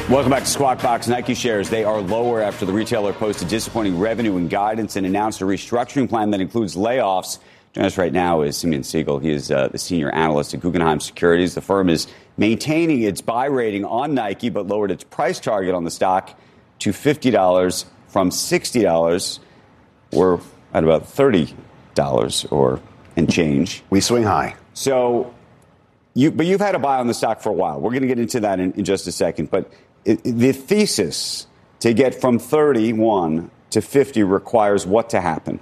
Welcome back to Squawk Box. Nike shares, they are lower after the retailer posted disappointing revenue and guidance and announced a restructuring plan that includes layoffs. Joining us right now is Simeon Siegel. He is the senior analyst at Guggenheim Securities. The firm is maintaining its buy rating on Nike, but lowered its price target on the stock to $50 from $60. We're at about $30 or and change. We swing high. So, you've had a buy on the stock for a while. We're going to get into that in just a second, but the thesis to get from 31 to 50 requires what to happen?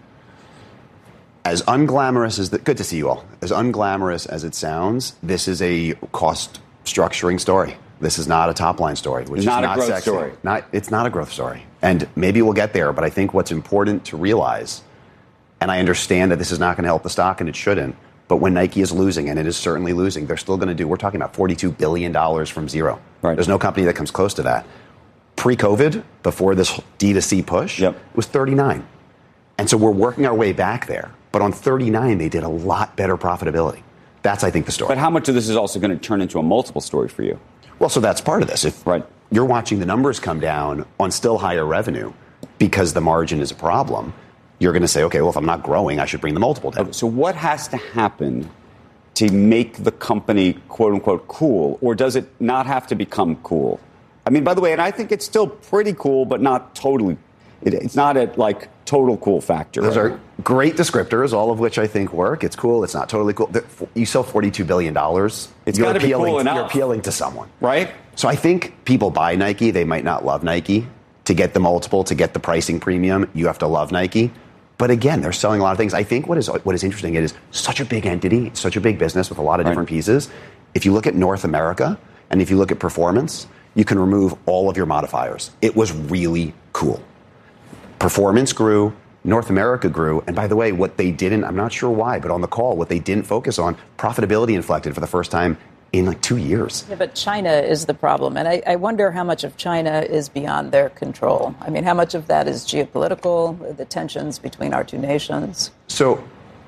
As unglamorous as good to see you all. As unglamorous as it sounds, this is a cost structuring story. This is not a top line story, which is not a growth sexy. story. It's not a growth story. And maybe we'll get there, but I think what's important to realize, and I understand that this is not going to help the stock and it shouldn't, but when Nike is losing, and it is certainly losing, they're still going to do, we're talking about $42 billion from zero. Right. There's no company that comes close to that. Pre-COVID, before this D2C push, Yep. it was 39. And so we're working our way back there. But on 39, they did a lot better profitability. That's, I think, the story. But how much of this is also going to turn into a multiple story for you? Well, so that's part of this. If right. You're watching the numbers come down on still higher revenue because the margin is a problem, you're going to say, okay, well, if I'm not growing, I should bring the multiple down. Okay, so what has to happen to make the company, quote unquote, cool? Or does it not have to become cool? I mean, by the way, and I think it's still pretty cool, but not totally. It's not at like total cool factor. Those are great descriptors, all of which I think work. It's cool. It's not totally cool. You sell $42 billion. It's got to be cool enough. You're appealing to someone. Right? So I think people buy Nike. They might not love Nike. To get the multiple, to get the pricing premium, you have to love Nike. But again, they're selling a lot of things. I think what is interesting, it is such a big entity, such a big business with a lot of different pieces. If you look at North America and if you look at performance, you can remove all of your modifiers. It was really cool. Performance grew, North America grew, and by the way, what they didn't, I'm not sure why, but on the call, what they didn't focus on, profitability inflected for the first time in like 2 years. Yeah, but China is the problem, and I wonder how much of China is beyond their control. I mean, how much of that is geopolitical, the tensions between our two nations? So,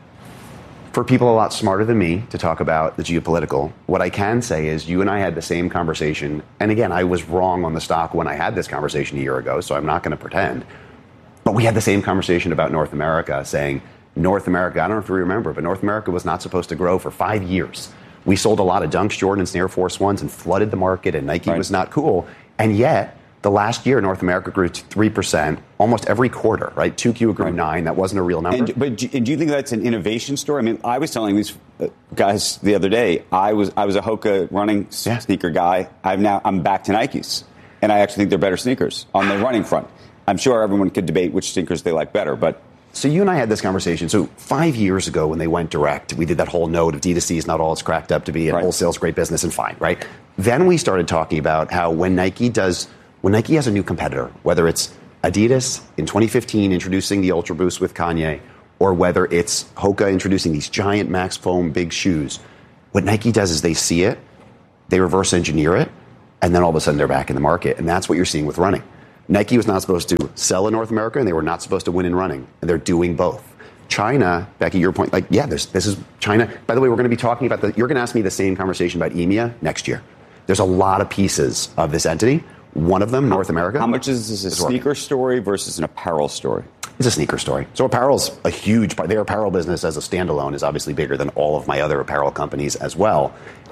for people a lot smarter than me to talk about the geopolitical, what I can say is you and I had the same conversation, and again, I was wrong on the stock when I had this conversation a year ago, so I'm not going to pretend. But we had the same conversation about North America, saying North America, I don't know if you remember, but North America was not supposed to grow for 5 years. We sold a lot of Dunks, Jordans, and Air Force Ones and flooded the market, and Nike was not cool. And yet, the last year, North America grew 3% almost every quarter, right? 2Q grew 9. That wasn't a real number. But do you think that's an innovation story? I mean, I was telling these guys the other day, I was a Hoka running sneaker guy. I'm back to Nikes, and I actually think they're better sneakers on the running front. I'm sure everyone could debate which sneakers they like better, but... So you and I had this conversation. So 5 years ago when they went direct, we did that whole note of D2C is not all it's cracked up to be, and wholesale's great business and fine, right? Then we started talking about how when Nike has a new competitor, whether it's Adidas in 2015 introducing the Ultra Boost with Kanye, or whether it's Hoka introducing these giant Max Foam big shoes, what Nike does is they see it, they reverse engineer it, and then all of a sudden they're back in the market. And that's what you're seeing with running. Nike was not supposed to sell in North America, and they were not supposed to win in running. And they're doing both. China, back at your point, this is China. By the way, we're going to be talking about you're going to ask me the same conversation about EMEA next year. There's a lot of pieces of this entity. One of them, North America. How much is this a sneaker story versus an apparel story? It's a sneaker story. So apparel's a huge part. Their apparel business as a standalone is obviously bigger than all of my other apparel companies as well.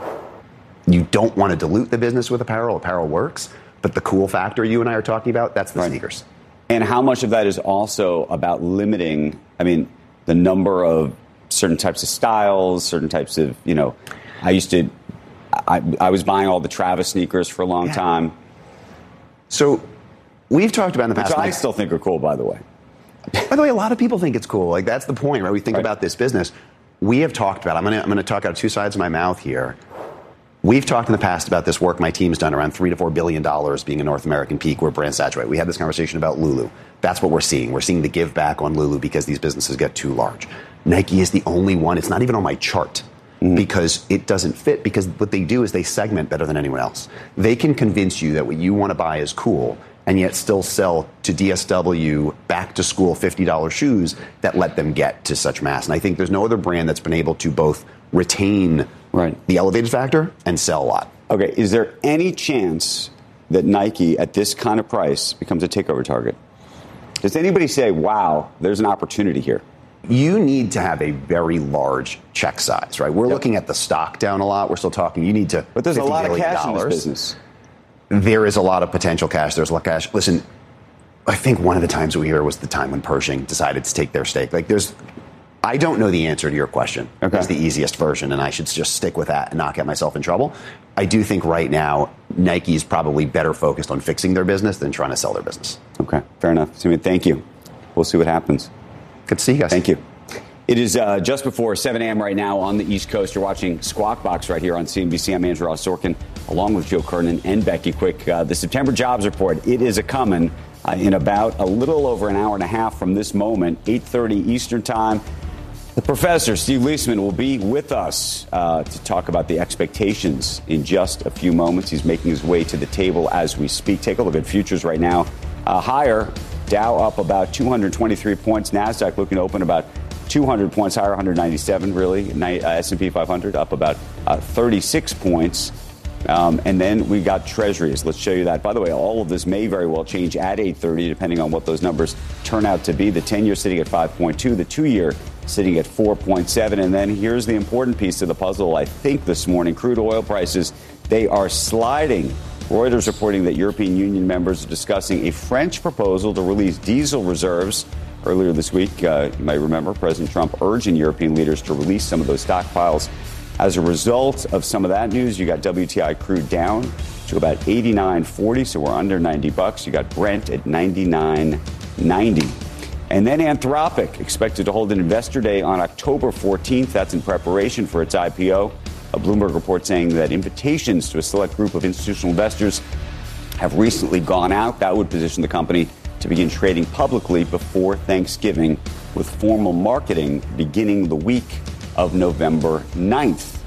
You don't want to dilute the business with apparel. Apparel works. But the cool factor you and I are talking about, that's the sneakers. And how much of that is also about limiting, the number of certain types of styles, certain types of, I was buying all the Travis sneakers for a long time. So we've talked about in the past. Which I still think are cool, by the way. By the way, a lot of people think it's cool. Like, that's the point, right? We think about this business. We have talked about, I'm going to talk out of two sides of my mouth here. We've talked in the past about this work my team's done around $3 to $4 billion being a North American peak where brand saturate. We had this conversation about Lulu. That's what we're seeing. We're seeing the give back on Lulu because these businesses get too large. Nike is the only one. It's not even on my chart because it doesn't fit, because what they do is they segment better than anyone else. They can convince you that what you want to buy is cool and yet still sell to DSW back to school $50 shoes that let them get to such mass. And I think there's no other brand that's been able to both retain the elevated factor and sell a lot. Okay, is there any chance that Nike, at this kind of price, becomes a takeover target? Does anybody say, wow, there's an opportunity here? You need to have a very large check size, right? We're looking at the stock down a lot. We're still talking, you need to. But there's a lot of cash in this business. There is a lot of potential cash. There's a lot of cash. Listen, I think one of the times we hear was the time when Pershing decided to take their stake. I don't know the answer to your question. Okay. That's the easiest version, and I should just stick with that and not get myself in trouble. I do think right now Nike is probably better focused on fixing their business than trying to sell their business. Okay, fair enough. Simeon, thank you. We'll see what happens. Good to see you guys. Thank you. It is just before 7 a.m. right now on the East Coast. You're watching Squawk Box right here on CNBC. I'm Andrew Ross Sorkin, along with Joe Kernan and Becky Quick. The September jobs report, it is a-coming in about a little over an hour and a half from this moment, 8:30 Eastern Time. The professor, Steve Liesman, will be with us to talk about the expectations in just a few moments. He's making his way to the table as we speak. Take a look at futures right now. Higher, Dow up about 223 points. NASDAQ looking to open about 200 points higher, 197 really. S&P 500 up about 36 points. And then we got Treasuries. Let's show you that. By the way, all of this may very well change at 8:30, depending on what those numbers turn out to be. The 10-year sitting at 5.2, the 2-year sitting at 4.7. And then here's the important piece of the puzzle, I think, this morning. Crude oil prices, they are sliding. Reuters reporting that European Union members are discussing a French proposal to release diesel reserves. Earlier this week, you might remember, President Trump urging European leaders to release some of those stockpiles. As a result of some of that news, you got WTI crude down to about $89.40, so we're under $90. You got Brent at $99.90. And then Anthropic expected to hold an investor day on October 14th. That's in preparation for its IPO. A Bloomberg report saying that invitations to a select group of institutional investors have recently gone out. That would position the company to begin trading publicly before Thanksgiving, with formal marketing beginning the week of November 9th.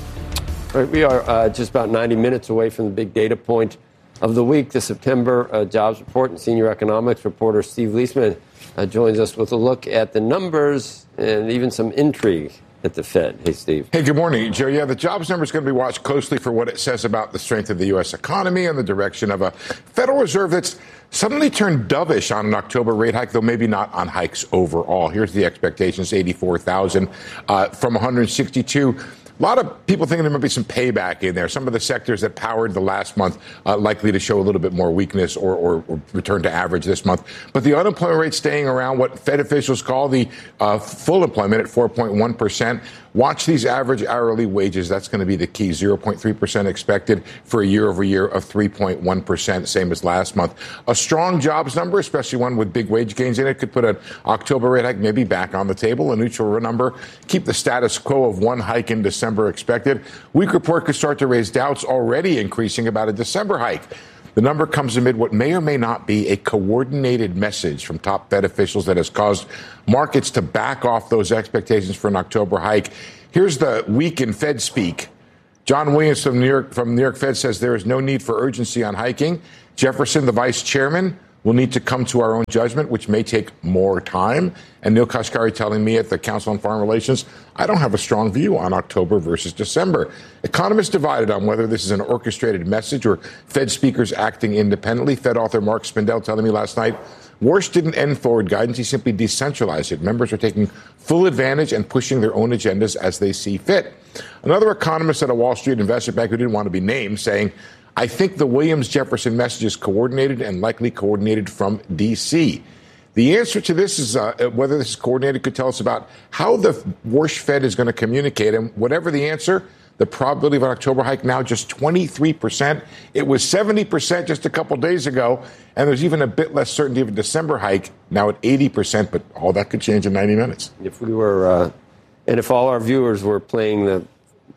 All right, we are just about 90 minutes away from the big data point of the week, the September jobs report, and senior economics reporter Steve Liesman joins us with a look at the numbers and even some intrigue at the Fed. Hey, Steve. Hey, good morning, Joe. Yeah, the jobs number is going to be watched closely for what it says about the strength of the U.S. economy and the direction of a Federal Reserve that's suddenly turned dovish on an October rate hike, though maybe not on hikes overall. Here's the expectations, 84,000 from 162. A lot of people thinking there might be some payback in there. Some of the sectors that powered the last month likely to show a little bit more weakness or return to average this month. But the unemployment rate staying around what Fed officials call the full employment at 4.1%. Watch these average hourly wages. That's going to be the key. 0.3% expected for a year over year of 3.1%, same as last month. A strong jobs number, especially one with big wage gains in it, could put an October rate hike maybe back on the table. A neutral number, keep the status quo of one hike in December expected. Weak report could start to raise doubts already increasing about a December hike. The number comes amid what may or may not be a coordinated message from top Fed officials that has caused markets to back off those expectations for an October hike. Here's the week in Fed speak. John Williams from New York Fed says there is no need for urgency on hiking. Jefferson, the vice chairman, will need to come to our own judgment, which may take more time. And Neil Kashkari telling me at the Council on Foreign Relations, I don't have a strong view on October versus December. Economists divided on whether this is an orchestrated message or Fed speakers acting independently. Fed author Mark Spindell telling me last night, Warsh didn't end forward guidance. He simply decentralized it. Members are taking full advantage and pushing their own agendas as they see fit. Another economist at a Wall Street investment bank who didn't want to be named saying, I think the Williams-Jefferson message is coordinated and likely coordinated from D.C. The answer to this is whether this is coordinated could tell us about how the Warsh Fed is going to communicate. And whatever the answer, the probability of an October hike now just 23%. It was 70% just a couple days ago. And there's even a bit less certainty of a December hike now at 80%. But all that could change in 90 minutes. If we were, and if all our viewers were playing the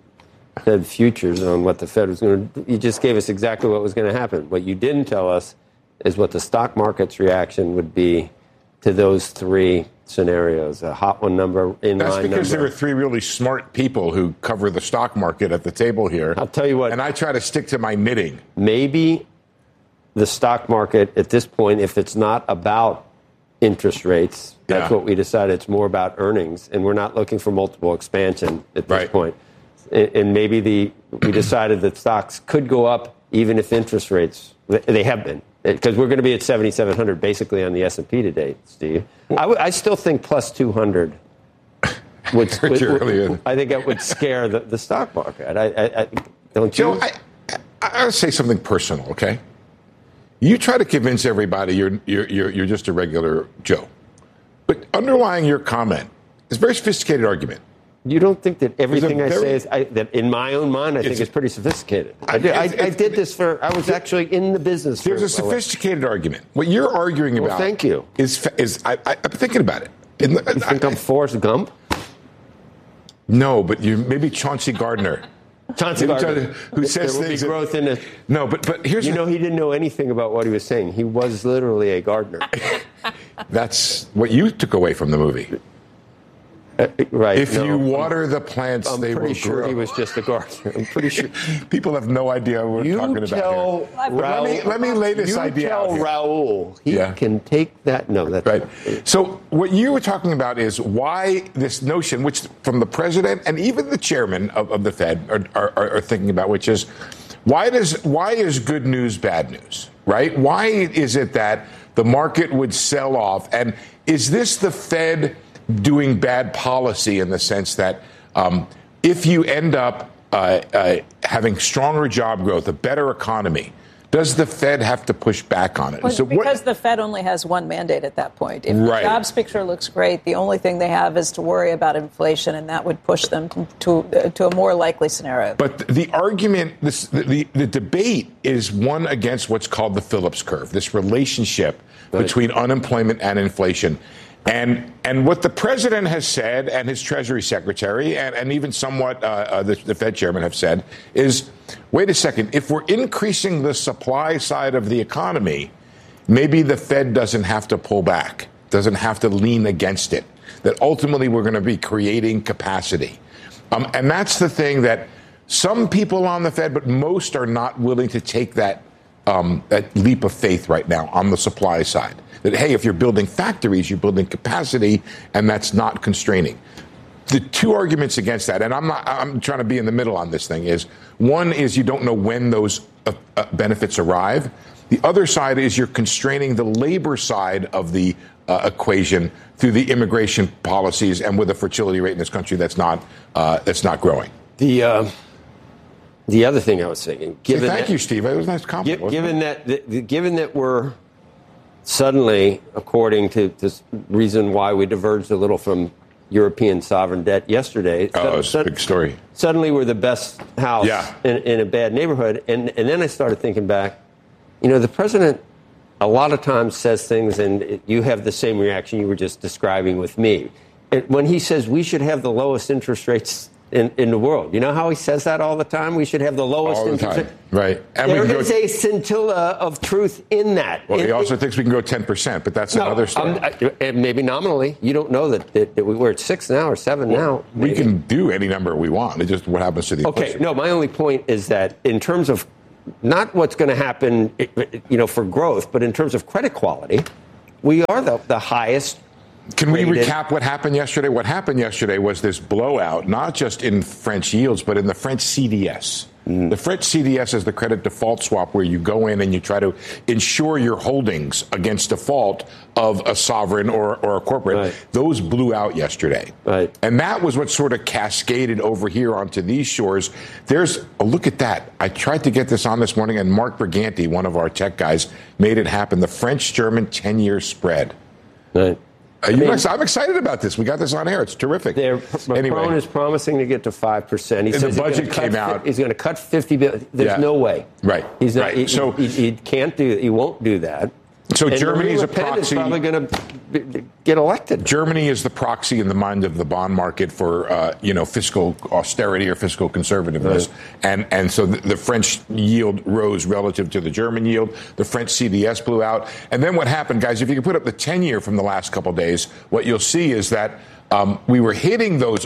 Fed futures on what the Fed was going to do, you just gave us exactly what was going to happen. What you didn't tell us is what the stock market's reaction would be to those three scenarios, a hot one number, in-line number. That's because there are three really smart people who cover the stock market at the table here. I'll tell you what. And I try to stick to my knitting. Maybe the stock market at this point, if it's not about interest rates, that's what we decided. It's more about earnings, and we're not looking for multiple expansion at this point. And maybe we decided that stocks could go up even if interest rates, they have been, because we're going to be at 7,700 basically on the S&P today, Steve. I still think plus 200 would I think that would scare the stock market. I don't you? Joe, I'll say something personal, okay? You try to convince everybody you're just a regular Joe. But underlying your comment is a very sophisticated argument. You don't think that everything I say is, that in my own mind, I think is pretty sophisticated. I did this I was actually in the business. There's a sophisticated argument. What you're arguing about. Thank you. I'm thinking about it. You think I'm Forrest Gump? No, but you maybe Chauncey Gardner. Chauncey Gardner, who says there will things. Be growth in it. No, but here's he didn't know anything about what he was saying. He was literally a gardener. That's what you took away from the movie. Right. If you water the plants, they will grow. I'm pretty sure he was just a gardener. I'm pretty sure. People have no idea what we're talking about here. Let me lay this idea out here. Raul, he can take that. No, that's right. So what you were talking about is why this notion, which from the president and even the chairman of the Fed are thinking about, which is why is good news bad news, right? Why is it that the market would sell off? And is this the Fed doing bad policy in the sense that if you end up having stronger job growth, a better economy, does the Fed have to push back on it? Well, because the Fed only has one mandate at that point. If the jobs picture looks great, the only thing they have is to worry about inflation, and that would push them to a more likely scenario. But the argument, the debate is one against what's called the Phillips curve, this relationship between unemployment and inflation. And what the president has said, and his Treasury Secretary, and even somewhat the Fed chairman have said, is, wait a second, if we're increasing the supply side of the economy, maybe the Fed doesn't have to pull back, doesn't have to lean against it, that ultimately we're going to be creating capacity. And that's the thing that some people on the Fed, but most are not willing to take that leap of faith right now on the supply side. That, hey, if you're building factories, you're building capacity, and that's not constraining. The two arguments against that, and I'm trying to be in the middle on this thing, is one is you don't know when those benefits arrive. The other side is you're constraining the labor side of the equation through the immigration policies and with a fertility rate in this country that's not growing. The other thing I was thinking, thank you, Steve. It was a nice compliment. Given that we're suddenly, according to this reason why we diverged a little from European sovereign debt yesterday. It's a big story. Suddenly we're the best house in a bad neighborhood. And then I started thinking back, the president a lot of times says things, and you have the same reaction you were just describing with me. When he says we should have the lowest interest rates in the world. You know how he says that all the time? We should have the lowest interest rate. Right. And there is a scintilla of truth in that. Well, he also thinks we can go 10%, but that's another story. And maybe nominally. You don't know that we're at 6 now or 7 now. We can do any number we want. It's just what happens to the inflation. Okay. No, my only point is that in terms of not what's going to happen, for growth, but in terms of credit quality, we are the highest. Can we recap what happened yesterday? What happened yesterday was this blowout, not just in French yields, but in the French CDS. The French CDS is the credit default swap where you go in and you try to insure your holdings against default of a sovereign or a corporate. Right. Those blew out yesterday. Right. And that was what sort of cascaded over here onto these shores. Look at that. I tried to get this on this morning, and Mark Briganti, one of our tech guys, made it happen. The French-German 10-year spread. Right. I'm excited about this. We got this on air. It's terrific. Macron is promising to get to 5%. He says the budget came out. He's going to cut 50 billion. There's no way. Right. He's not. Right. He can't do. He won't do that. So Germany is a proxy. Is probably going to get elected. Germany is the proxy in the mind of the bond market for fiscal austerity or fiscal conservativeness, right. and so the French yield rose relative to the German yield. The French CDS blew out, and then what happened, guys? If you can put up the 10-year from the last couple of days, what you'll see is that. We were hitting those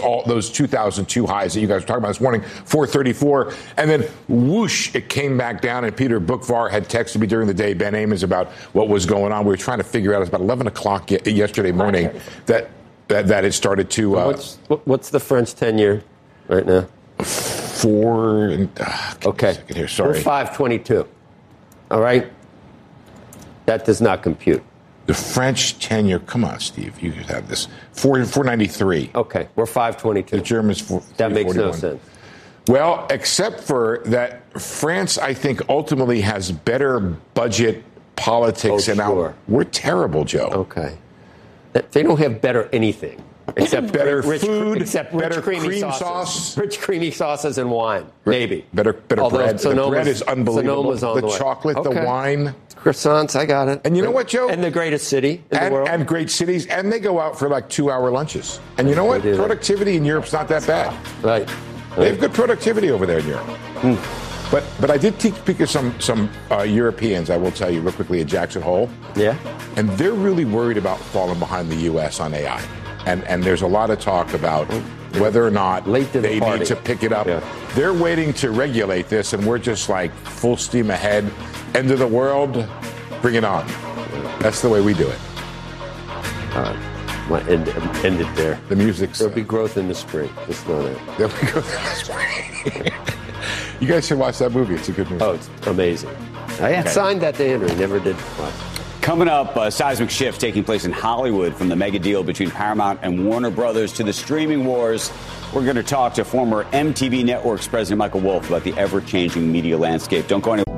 2002 highs that you guys were talking about this morning, 434, and then whoosh, it came back down. And Peter Boockvar had texted me during the day, Ben Amos, about what was going on. We were trying to figure out. It was about 11 o'clock yesterday morning that it started to. What's the French 10-year right now? 4. Okay. Here, sorry. We're 522. All right? That does not compute. The French 10-year, come on, Steve, you could have this. 493. Okay, we're 522. The Germans 441. That makes no sense. Well, except for that France, I think, ultimately has better budget politics. We're terrible, Joe. Okay. They don't have better anything. Except better rich food, except better rich creamy sauce. Rich creamy sauces and wine, maybe. Better bread. The bread is unbelievable. The chocolate, the wine. Croissants, I got it. And you know what, Joe? And the greatest city in the world. And great cities. And they go out for like 2-hour lunches. And you know what? Productivity in Europe's not that bad. Right. They have good productivity over there in Europe. But I did speak to some Europeans, I will tell you real quickly, at Jackson Hole. Yeah. And they're really worried about falling behind the U.S. on AI. And there's a lot of talk about whether or not they need to pick it up. Yeah. They're waiting to regulate this, and we're just like full steam ahead. End of the world, bring it on. That's the way we do it. End it there. The music's... There'll be growth in the spring. Just know that. There'll be growth in the spring. You guys should watch that movie. It's a good movie. Oh, it's amazing. I signed that to Andrew. Never did watch. Coming up, a seismic shift taking place in Hollywood from the mega deal between Paramount and Warner Brothers to the streaming wars. We're going to talk to former MTV Networks president Michael Wolff about the ever-changing media landscape. Don't go anywhere.